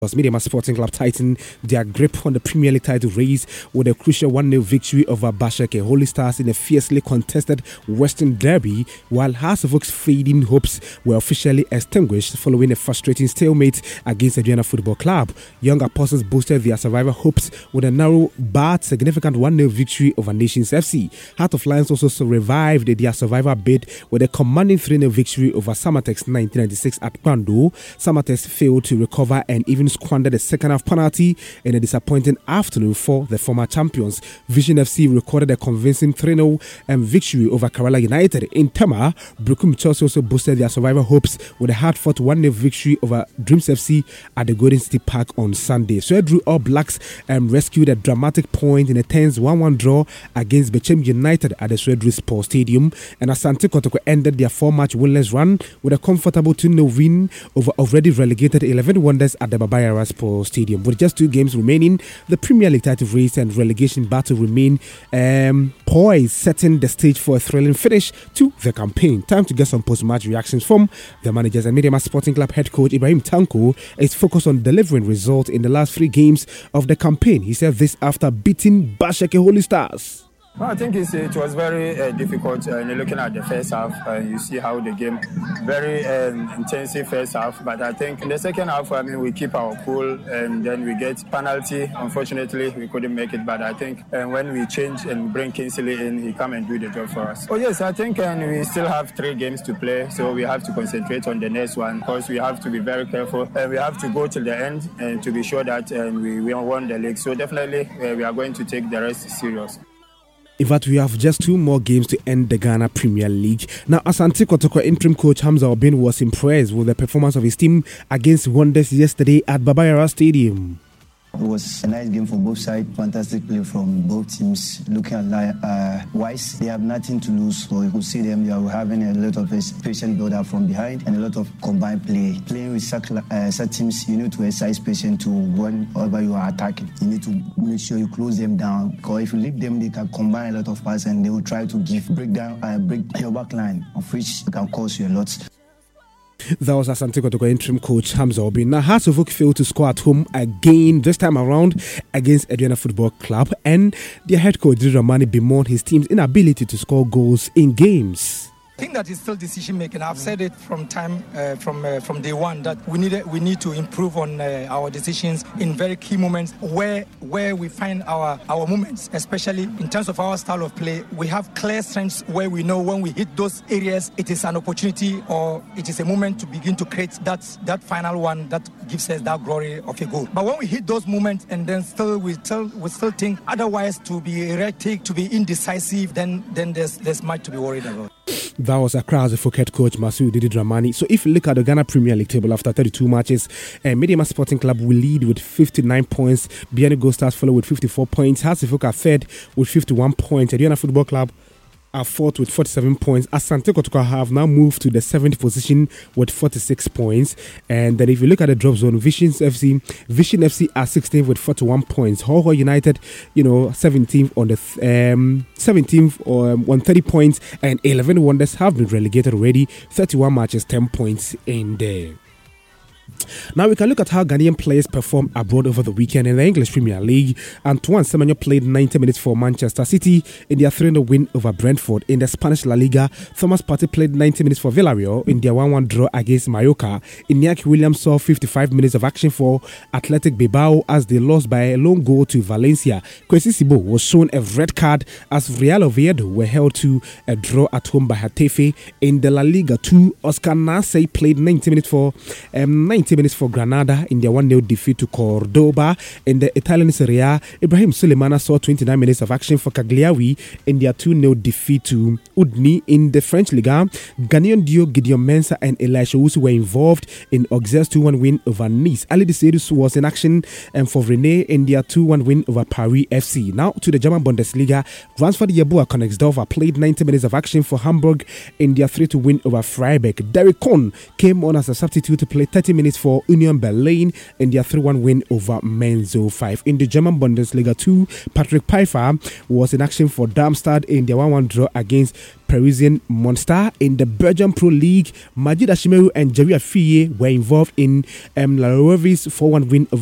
Media Sporting Club tighten their grip on the Premier League title race with a crucial 1-0 victory over Bashake Holy Stars in a fiercely contested Western Derby, while Hearts of Oak's fading hopes were officially extinguished following a frustrating stalemate against Aduana Football Club. Young Apostles boosted their survival hopes with a narrow but significant 1-0 victory over Nations FC. Heart of Lions also revived their survival bid with a commanding 3-0 victory over Samatex 1996 at Kwando. Samatex failed to recover and even squandered a second half penalty in a disappointing afternoon for the former champions. Vision FC recorded a convincing 3-0 victory over Kerala United. In Tema, Brukum Chelsea also boosted their survival hopes with a hard-fought 1-0 victory over Dreams FC at the Golden City Park on Sunday. Swedru All Blacks rescued a dramatic point in a tense 1-1 draw against Bechem United at the Swedru Sports Stadium, and Asante Kotoko ended their 4-match winless run with a comfortable 2-0 win over already relegated 11 Wonders at the Baba Yara Sports Stadium. With just 2 games remaining, the Premier League title race and relegation battle remain poised, setting the stage for a thrilling finish to the campaign. Time to get some post-match reactions from the managers. And Media Sporting Club head coach Ibrahim Tanko is focused on delivering results in the last 3 games of the campaign. He said this after beating Bashake Holy Stars. Well, I think it was very difficult. Looking at the first half, you see how the game very intensive first half. But I think in the second half, we keep our cool and then we get penalty. Unfortunately, we couldn't make it. But I think when we change and bring Kingsley in, he come and do the job for us. Oh yes, I think we still have 3 games to play, so we have to concentrate on the next one because we have to be very careful and we have to go till the end and to be sure that we won the league. So definitely, we are going to take the rest serious. In fact, we have just 2 more games to end the Ghana Premier League. Now, Asante Kotoko interim coach Hamza Obin was impressed with the performance of his team against Wonders yesterday at Baba Yara Stadium. It was a nice game for both sides. Fantastic play from both teams. Looking at Wise, they have nothing to lose. So you could see them, they are having a lot of patient build-up from behind and a lot of combined play. Playing with such teams, you need to exercise patience to whenever you are attacking. You need to make sure you close them down. Because if you leave them, they can combine a lot of passes and they will try to break your back line, of which can cost you a lot. That was Asante Kotoko interim coach Hamza Obin. Now, Hearts of Oak failed to score at home again, this time around against Aduana Football Club, and their head coach Ramani bemoaned his team's inability to score goals in games. I think that is still decision making. I've said it from day one that we need to improve on our decisions in very key moments where we find our moments, especially in terms of our style of play. We have clear strengths where we know when we hit those areas, it is an opportunity or it is a moment to begin to create that final one that gives us that glory of a goal. But when we hit those moments and then we still think otherwise, to be erratic, to be indecisive, then there's much to be worried about. That was Accra head coach Masoud Didi Dramani. So if you look at the Ghana Premier League table after 32 matches, Media Sporting Club will lead with 59 points. Biani Gold Stars follow with 54 points. Hearts of Oak are third with 51 points. Aduana Football Club are fourth with 47 points. Asante Kotoko have now moved to the 7th position with 46 points. And then if you look at the drop zone, Vision FC are 16th with 41 points. Hoho United, 17th on the 17th on 30 points, and 11 Wonders have been relegated already. 31 matches, 10 points in there. Now we can look at how Ghanaian players performed abroad over the weekend in the English Premier League. Antoine Semenyo played 90 minutes for Manchester City in their 3-0 win over Brentford. In the Spanish La Liga, Thomas Partey played 90 minutes for Villarreal in their 1-1 draw against Mallorca. Iñaki Williams saw 55 minutes of action for Athletic Bilbao as they lost by a lone goal to Valencia. Kwesi Sibo was shown a red card as Real Oviedo were held to a draw at home by Getafe. In the La Liga 2, Oscar Nasey played 90 minutes for Granada in their 1-0 defeat to Cordoba. In the Italian Serie A, Ibrahim Sulemana saw 29 minutes of action for Cagliari in their 2-0 defeat to Udine. In the French Liga, Ghanaian duo Gideon Mensah and Elisha Owusu were involved in Auxerre's 2-1 win over Nice. Ali Deserus was in action for Rennes in their 2-1 win over Paris FC. Now to the German Bundesliga, Ransford Yeboah Königsdorfer played 90 minutes of action for Hamburg in their 3-2 win over Freiburg. Derek Kohn came on as a substitute to play 30 minutes minutes for Union Berlin in their 3-1 win over Mainz 05. In the German Bundesliga 2, Patrick Pfeiffer was in action for Darmstadt in their 1-1 draw against Parisian Monster. In the Belgian Pro League, Majid Ashimeru and Jerry Afiye were involved in La Rovie's 4-1 win over